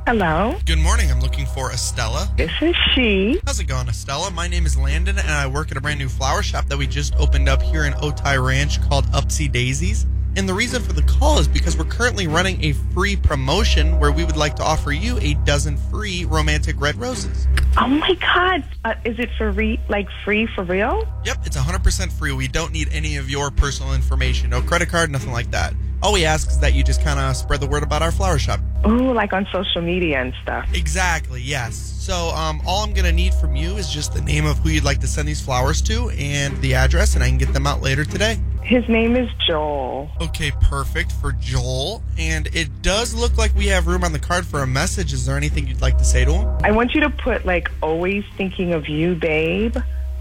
Hello, Good morning. I'm looking for Estella. this is she. How's it going, Estella? My name is Landon, and I work at a brand new flower shop that we just opened up here in Otay Ranch called Upsy Daisies. And the reason for the call is because we're currently running a free promotion where we would like to offer you a dozen free romantic red roses. Oh my God, is it free for real? Yep, it's 100% free. We don't need any of your personal information. No credit card, nothing like that. All we ask is that you just kind of spread the word about our flower shop. Ooh, like on social media and stuff. Exactly, yes. So all I'm going to need from you is just the name of who you'd like to send these flowers to and the address, and I can get them out later today. His name is Joel. Okay, perfect for Joel. And it does look like we have room on the card for a message. Is there anything you'd like to say to him? I want you to put always thinking of you, babe.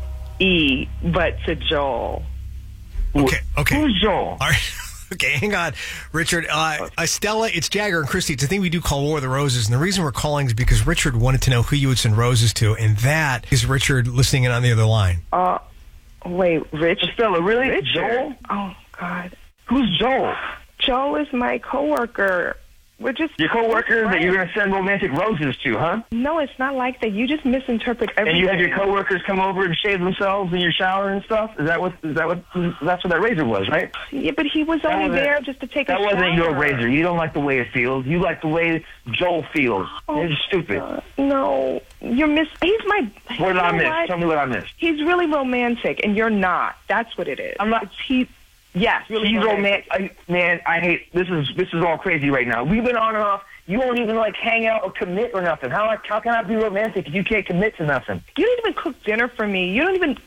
E, but to Joel. Okay. Who's Joel? All right. Okay, hang on, Richard. Stella, it's Jagger and Christy. It's a thing we do call War of the Roses, and the reason we're calling is because Richard wanted to know who you would send roses to, and that is Richard listening in on the other line. Wait, Rich? Stella, really? Richard? Joel? Oh, God. Who's Joel? Joel is my coworker. We're just Your coworker that friends. you're going to send romantic roses to, huh? No, it's not like that. You just misinterpret everything. And you have your coworkers come over and shave themselves in your shower and stuff? That's what that razor was, right? Yeah, but he was only there just to take a That shower. wasn't your razor. You don't like the way it feels. You like the way Joel feels. It's stupid. No, he's my... What did I you know miss? what? Tell me what I missed. He's really romantic, and you're not. That's what it is. I'm not... Yes, really He's romantic. romantic. Man, I hate... This is all crazy right now. We've been on and off. You won't even, hang out or commit or nothing. How can I be romantic if you can't commit to nothing? You don't even cook dinner for me. You don't even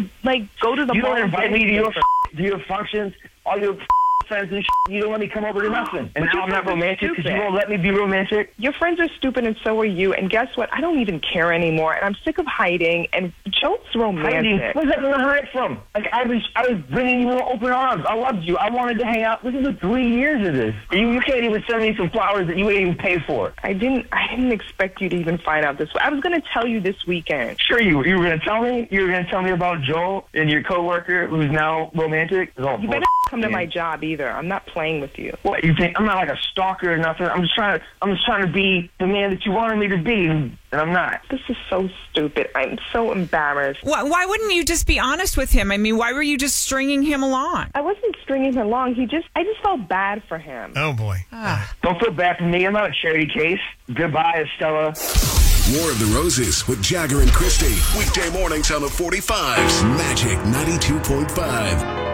go to the You mall. don't and invite get me to me your functions, all your friends and you don't let me come over to nothing. And But now your I'm not friends are romantic because you stupid. won't let me be romantic. Your friends are stupid, and so are you. And guess what? I don't even care anymore, and I'm sick of hiding. And Joe's romantic. Where's that going to hide from? I was bringing you in open arms. I loved you. I wanted to hang out. This is 3 years of this. You can't even send me some flowers that you ain't even paid for. I didn't expect you to even find out this way. I was going to tell you this weekend. Sure, you were going to tell me? You were going to tell me about Joel and your coworker who's now romantic? It's all You better bullshit, come to man. my job either. I'm not playing with you. What, you think I'm not like a stalker or nothing? I'm just trying to be the man that you wanted me to be, and I'm not. This is so stupid. I'm so embarrassed. Why wouldn't you just be honest with him? I mean, why were you just stringing him along? I wasn't stringing him along. I just felt bad for him. Oh, boy. Don't feel bad for me. I'm not a charity case. Goodbye, Estella. War of the Roses with Jagger and Christy. Weekday mornings on the 45s. Magic 92.5.